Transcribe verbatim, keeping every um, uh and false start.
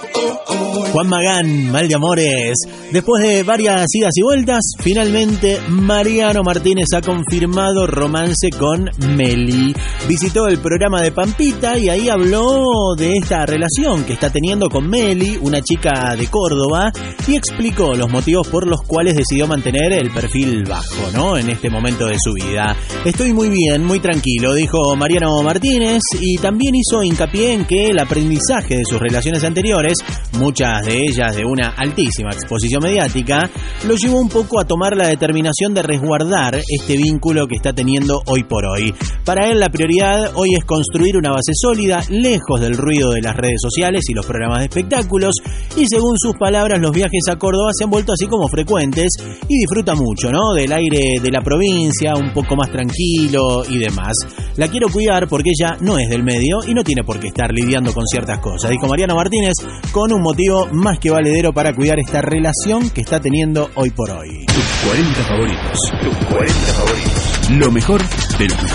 Juan Magán, Mal de Amores. Después de varias idas y vueltas, finalmente Mariano Martínez ha confirmado romance con Meli. Visitó el programa de Pampita y ahí habló de esta relación que está teniendo con Meli, una chica de Córdoba, y explicó los motivos por los cuales decidió mantener el perfil bajo, ¿no? En este momento de su vida. Estoy muy bien, muy tranquilo, dijo Mariano Martínez, y también hizo hincapié en que el aprendizaje de sus relaciones anteriores, muchas de ellas de una altísima exposición mediática, lo llevó un poco a tomar la determinación de resguardar este vínculo que está teniendo hoy por hoy. Para él la prioridad hoy es construir una base sólida, lejos del ruido de las redes sociales y los programas de espectáculos, y según sus palabras los viajes a Córdoba se han vuelto así como frecuentes y disfruta mucho, ¿no? Del aire de la provincia, un poco más tranquilo y demás. La quiero cuidar porque ella no es del medio y no tiene por qué estar lidiando con ciertas cosas, dijo Mariano Martínez, con un motivo más que valedero para cuidar esta relación que está teniendo hoy por hoy. Tus cuarenta favoritos. Tus cuarenta favoritos. Lo mejor del